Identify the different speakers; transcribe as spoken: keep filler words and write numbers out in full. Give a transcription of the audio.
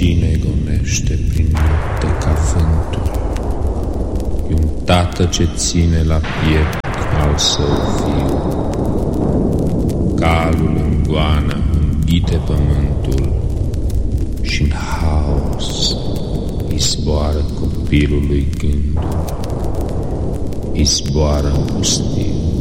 Speaker 1: cine gonește prin noapte ca vântul. E un tată ce ține la piept al său fiu. Calul în goană înghite pământul și în haos îi zboară copilului gândul. Îi zboară în pustiu.